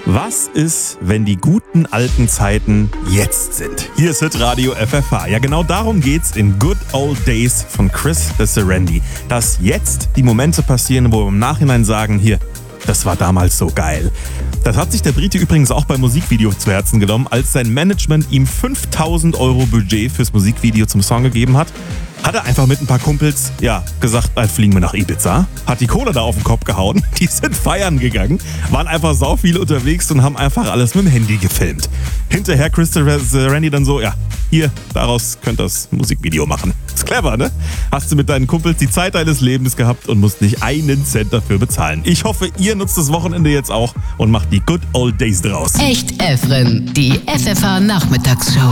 Was ist, wenn die guten alten Zeiten jetzt sind? Hier ist Hitradio FFH. Ja, genau darum geht's in Good Old Days von Chris the Serenity. Dass jetzt die Momente passieren, wo wir im Nachhinein sagen, hier, das war damals so geil. Das hat sich der Brite übrigens auch beim Musikvideo zu Herzen genommen, als sein Management ihm 5.000 € Budget fürs Musikvideo zum Song gegeben hat. Hat er einfach mit ein paar Kumpels, gesagt, fliegen wir nach Ibiza. Hat die Kohle da auf den Kopf gehauen. Die sind feiern gegangen, waren einfach sau viel unterwegs und haben einfach alles mit dem Handy gefilmt. Hinterher Chris Serenity dann so, hier, daraus könnt ihr das Musikvideo machen. Ist clever, ne? Hast du mit deinen Kumpels die Zeit deines Lebens gehabt und musst nicht einen Cent dafür bezahlen. Ich hoffe, ihr nutzt das Wochenende jetzt auch und macht die Good Old Days draus. Echt Efren, die FFH Nachmittagsshow.